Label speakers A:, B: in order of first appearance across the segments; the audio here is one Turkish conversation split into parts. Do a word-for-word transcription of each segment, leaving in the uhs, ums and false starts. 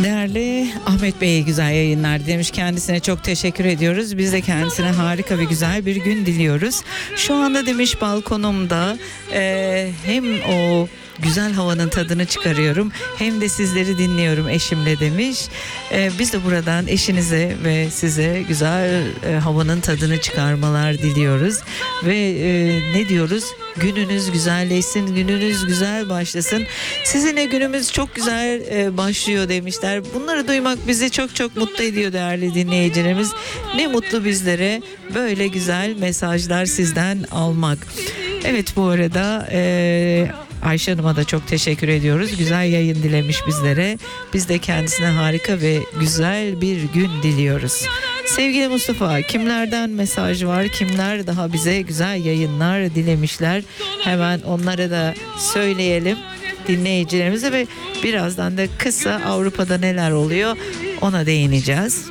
A: Değerli Ahmet Bey'e güzel yayınlar demiş. Kendisine çok teşekkür ediyoruz. Biz de kendisine harika ve güzel bir gün diliyoruz. Şu anda demiş balkonumda e, hem o güzel havanın tadını çıkarıyorum hem de sizleri dinliyorum eşimle demiş. Ee, biz de buradan eşinize ve size güzel e, havanın tadını çıkarmalar diliyoruz. Ve e, ne diyoruz? Gününüz güzelleşsin, gününüz güzel başlasın. Sizinle günümüz çok güzel e, başlıyor demişler. Bunları duymak bizi çok çok mutlu ediyor değerli dinleyicilerimiz. Ne mutlu bizlere böyle güzel mesajlar sizden almak. Evet, bu arada e, Ayşe Hanım'a da çok teşekkür ediyoruz. Güzel yayın dilemiş bizlere. Biz de kendisine harika ve güzel bir gün diliyoruz. Sevgili Mustafa, kimlerden mesaj var? Kimler daha bize güzel yayınlar dilemişler? Hemen onlara da söyleyelim dinleyicilerimize ve birazdan da kısa Avrupa'da neler oluyor ona değineceğiz.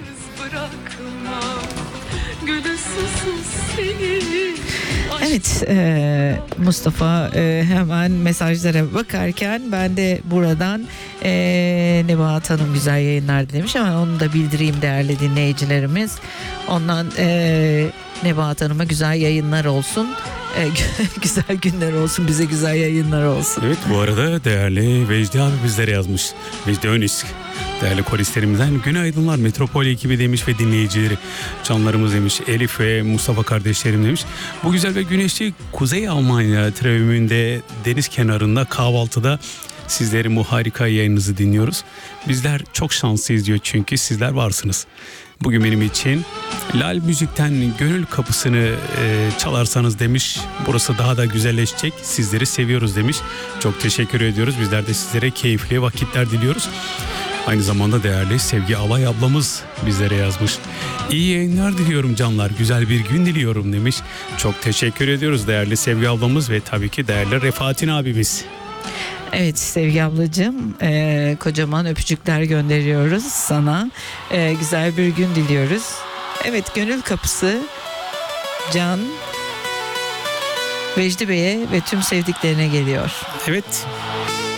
A: Evet, e, Mustafa e, hemen mesajlara bakarken ben de buradan e, Nebahat Hanım güzel yayınlar demiş. Hemen onu da bildireyim değerli dinleyicilerimiz. Ondan e, Nebahat Hanım'a güzel yayınlar olsun. E, güzel günler olsun, bize güzel yayınlar olsun.
B: Evet, bu arada değerli Vecdi abi bizlere yazmış. Vecdi Önisk. Değerli koristlerimizden günaydınlar Metropol ekibi demiş ve dinleyicileri, canlarımız demiş, Elif ve Mustafa kardeşlerim demiş. Bu güzel ve güneşli Kuzey Almanya Trevümünde deniz kenarında kahvaltıda sizlerin bu harika yayınınızı dinliyoruz. Bizler çok şanslıyız diyor, çünkü sizler varsınız. Bugün benim için Lal Müzik'ten Gönül Kapısı'nı e, çalarsanız demiş, burası daha da güzelleşecek, sizleri seviyoruz demiş. Çok teşekkür ediyoruz. Bizler de sizlere keyifli vakitler diliyoruz. Aynı zamanda değerli Sevgi Alay ablamız bizlere yazmış. İyi yayınlar diliyorum canlar, güzel bir gün diliyorum demiş. Çok teşekkür ediyoruz değerli Sevgi ablamız ve tabii ki değerli Refahattin abimiz.
A: Evet Sevgi ablacığım, e, kocaman öpücükler gönderiyoruz sana. E, güzel bir gün diliyoruz. Evet, Gönül Kapısı Can Vecdi Bey'e ve tüm sevdiklerine geliyor.
B: Evet.